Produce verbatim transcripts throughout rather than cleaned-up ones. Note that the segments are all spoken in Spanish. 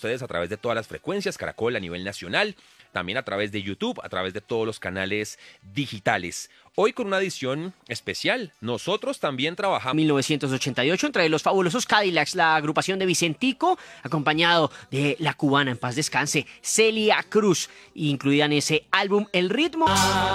ustedes a través de todas las frecuencias, Caracol a nivel nacional, también a través de YouTube, a través de todos los canales digitales. Hoy con una edición especial, nosotros también trabajamos. mil novecientos ochenta y ocho, entre los fabulosos Cadillacs, la agrupación de Vicentico, acompañado de la cubana, en paz descanse, Celia Cruz, incluida en ese álbum El Ritmo.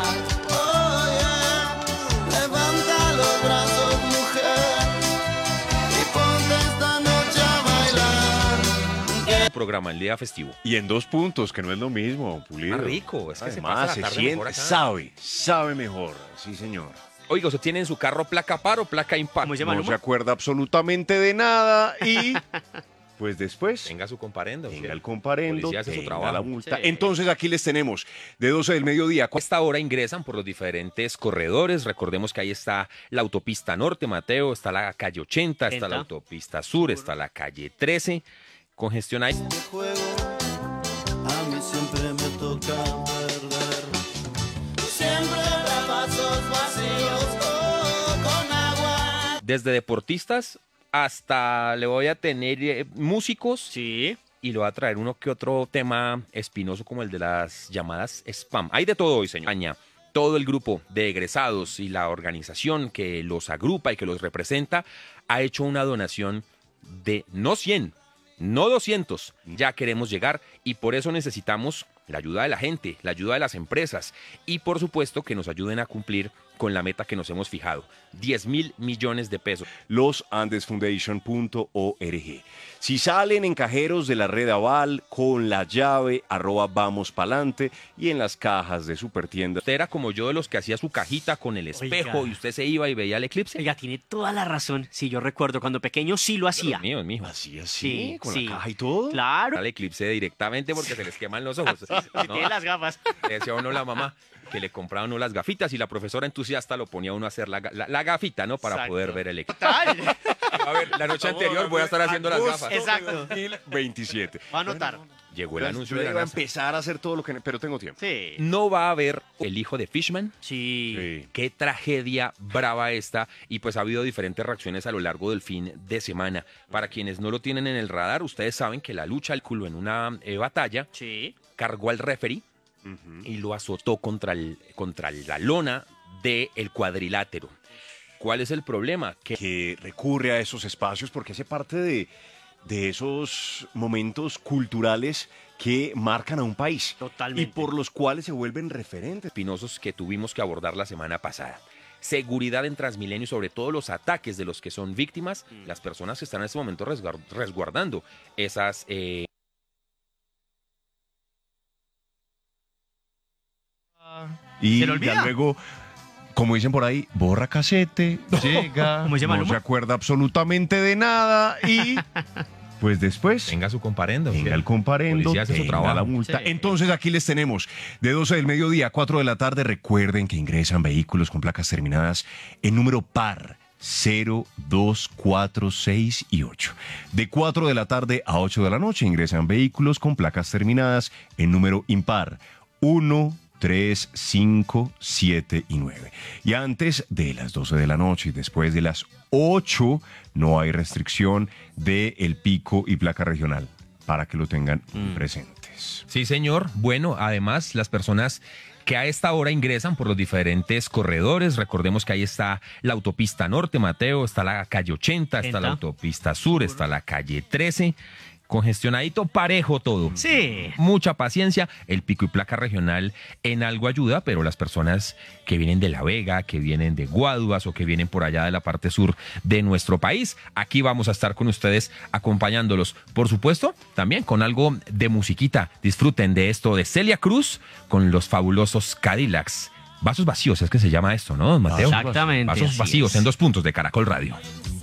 Programa el día festivo. Y en dos puntos, que no es lo mismo, Pulido. Más rico, es que se Además, pasa se la tarde siente, mejor acá. sabe, sabe mejor, sí señor. Oiga, ¿usted tiene en su carro placa par o placa impar? ¿Cómo se No llama? se acuerda absolutamente de nada y pues después Tenga su comparendo. tenga que el comparendo, policía hace su tenga trabajo. la multa. Sí. Entonces aquí les tenemos de doce del mediodía. A esta hora ingresan por los diferentes corredores. Recordemos que ahí está la autopista norte, Mateo, está la calle ochenta, está Enta. la autopista sur, está la calle trece. Congestión ahí. Este juego a mí siempre me toca perder. Siempre de vasos vacíos oh, con agua. Desde deportistas hasta le voy a tener eh, músicos Sí. y le voy a traer uno que otro tema espinoso como el de las llamadas spam. Hay de todo hoy, señor. España, todo el grupo de egresados y la organización que los agrupa y que los representa ha hecho una donación de no cien, no doscientos. Ya queremos llegar y por eso necesitamos la ayuda de la gente, la ayuda de las empresas y por supuesto que nos ayuden a cumplir con la meta que nos hemos fijado, diez mil millones de pesos. los andes foundation punto org. Si salen en cajeros de la red Aval con la llave arroba vamos pa'lante y en las cajas de supertiendas. Usted era como yo de los que hacía su cajita con el espejo Oiga. y usted se iba y veía el eclipse. Oiga, tiene toda la razón. Sí, yo recuerdo cuando pequeño sí lo hacía. Mío, mijo. Así, así, Sí, con sí. la caja y todo. Claro. Al eclipse directamente porque se les queman los ojos. Si ¿no? tiene las gafas. Le decía uno a la mamá que le compraba uno las gafitas y la profesora entusiasta lo ponía uno a hacer la, ga- la- la gafita, ¿no? Para Exacto. poder ver el eclipse. Tal. A ver, la noche anterior voy a estar haciendo las gafas. Exacto. dos mil veintisiete. Va a anotar. Llegó el anuncio Yo de la iba a NASA. empezar a hacer todo lo que... Pero tengo tiempo. Sí. No va a haber el hijo de Fishman. Sí. Sí. Qué tragedia brava esta. Y pues ha habido diferentes reacciones a lo largo del fin de semana. Para quienes no lo tienen en el radar, ustedes saben que la lucha al culo en una eh, batalla Sí. cargó al referee y lo azotó contra, el, contra la lona del cuadrilátero. ¿Cuál es el problema? Que Que recurre a esos espacios porque hace parte de, de esos momentos culturales que marcan a un país. Totalmente. Y por los cuales se vuelven referentes. espinosos que tuvimos que abordar la semana pasada. Seguridad en Transmilenio y sobre todo los ataques de los que son víctimas, Mm. las personas que están en este momento resguar- resguardando esas... eh, Y ¿Se le olvida? ya luego, como dicen por ahí, borra casete, llega, ¿Cómo se llama, no Luma? se acuerda absolutamente de nada y pues después... Tenga su comparendo. Tenga el comparendo, Policía hace su tenga trabajo. la multa. Sí. Entonces aquí les tenemos de doce del mediodía a cuatro de la tarde. Recuerden que ingresan vehículos con placas terminadas en número par cero, dos, cuatro, seis y ocho. De cuatro de la tarde a ocho de la noche ingresan vehículos con placas terminadas en número impar uno, tres, cinco, siete y nueve. Y antes de las doce de la noche y después de las ocho no hay restricción de el pico y placa regional para que lo tengan presentes. Sí, señor. Bueno, además, las personas que a esta hora ingresan por los diferentes corredores, recordemos que ahí está la autopista norte, Mateo, está la calle ochenta, está Enta. la autopista sur, está la calle trece, congestionadito, parejo todo. Sí. Mucha paciencia, el pico y placa regional en algo ayuda, pero las personas que vienen de La Vega, que vienen de Guaduas o que vienen por allá de la parte sur de nuestro país, aquí vamos a estar con ustedes acompañándolos. Por supuesto, también con algo de musiquita. Disfruten de esto de Celia Cruz con los fabulosos Cadillacs. Vasos vacíos es que se llama esto, ¿no, Mateo? Exactamente. Vasos Así vacíos es. en dos puntos de Caracol Radio.